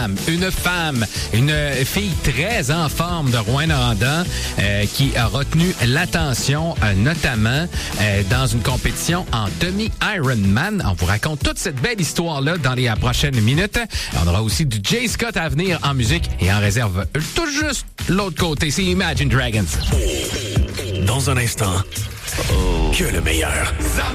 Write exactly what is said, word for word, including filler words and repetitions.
femme, une femme, une fille très en forme de Rouyn-Noranda euh, qui a retenu l'attention, euh, notamment euh, dans une compétition en demi-Ironman. On vous raconte toute cette belle histoire-là dans les prochaines minutes. On aura aussi du Jay Scott à venir en musique et en réserve tout juste l'autre côté. C'est Imagine Dragons. Dans un instant, oh. que le meilleur.